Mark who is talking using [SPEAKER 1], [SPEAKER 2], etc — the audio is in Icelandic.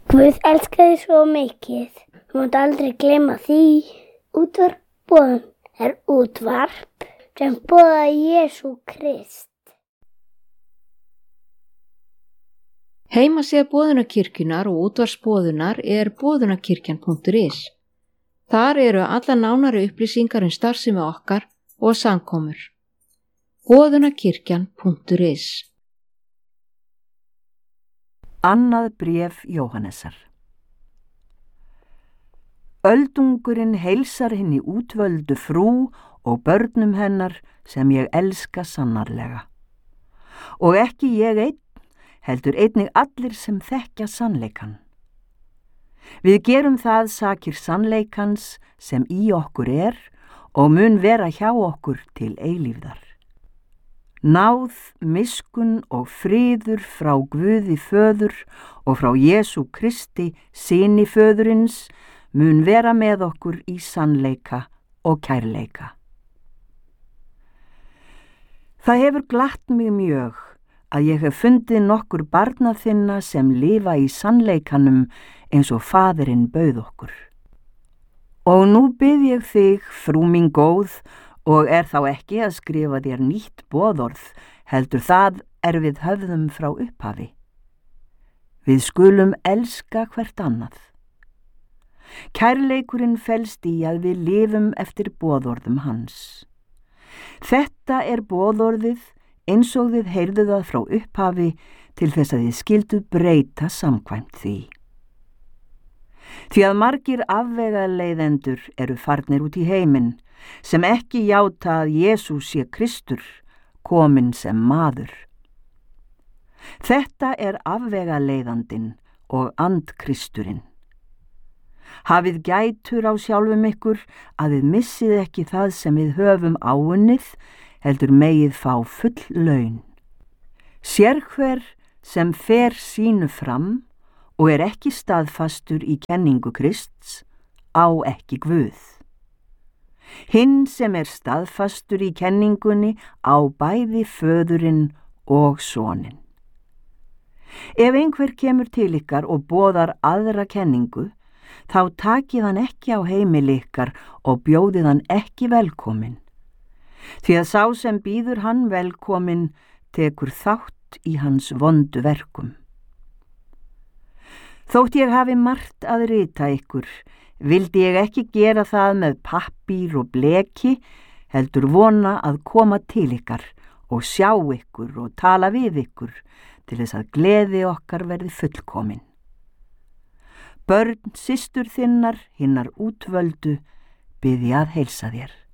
[SPEAKER 1] Guð elskar þig svo mikið. Þú mátt aldrei gleyma því. Útvarp Boðun er útvarp sem boðar Jesú Krist.
[SPEAKER 2] Heimasíða Boðunarkirkjunnar og útvarpsboðunar er boðunarkirkjan.is. Þar eru alla nánari upplýsingar starfsemi okkar og samkomur. boðunarkirkjan.is.
[SPEAKER 3] Annað bréf Jóhannesar. Öldungurinn heilsar hinni útvöldu frú og börnum hennar sem ég elska sannarlega. Og ekki ég einn, heldur einnig allir sem þekkja sannleikan. Við gerum það sakir sannleikans sem í okkur er og mun vera hjá okkur til eilífðar. Náð, miskun og friður frá Guði Föður og frá Jesú Kristi, syni Föðurins, mun vera með okkur í sannleika og kærleika. Það hefur glatt mig mjög að ég hef fundið nokkur barna þinna sem lifa í sannleikanum eins og Faðirinn bauð okkur. Og nú bið ég þig, frú mín góð, og er þá ekki að skrifa þér nýtt boðorð, heldur það er við höfðum frá upphafi. Við skulum elska hvert annað. Kærleikurinn felst í að við lifum eftir boðorðum hans. Þetta er boðorðið eins og þið heyrðuð það frá upphafi til þess að þið skilduð breyta samkvæmt því. Því að margir afvegaleiðendur eru farnir út í heiminn, sem ekki játa að Jesús sé Kristur, kominn sem maður. Þetta er afvegaleiðandinn og andkristurinn. Hafið gætur á sjálfum ykkur að þið missið ekki það sem við höfum áunnið, heldur megið fá full laun. Sérhver sem fer sínu fram og er ekki staðfastur í kenningu Krists, á ekki Guð. Hinn sem er staðfastur í kenningunni á bæði Föðurinn og Soninn. Ef einhver kemur til ykkar og boðar aðra kenningu, þá takið hann ekki á heimili ykkar og bjóðið hann ekki velkominn. Því að sá sem býður hann velkominn tekur þátt í hans vondu verkum. Þótt ég hafi margt að rita ykkur, vildi ég ekki gera það með pappír og bleki, heldur vona að koma til ykkar og sjá ykkur og tala við ykkur til þess að gleði okkar verði fullkomin. Börn systur þinnar, hinnar útvöldu, biðja að heilsa þér.